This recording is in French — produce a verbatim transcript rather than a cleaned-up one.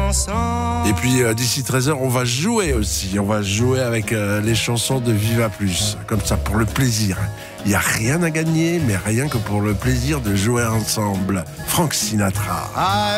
ensemble. Et puis euh, d'ici treize heures, on va jouer aussi. On va jouer avec euh, les chansons de Viva Plus. Comme ça, pour le plaisir. Il n'y a rien à gagner, mais rien que pour le plaisir de jouer ensemble. Frank Sinatra. I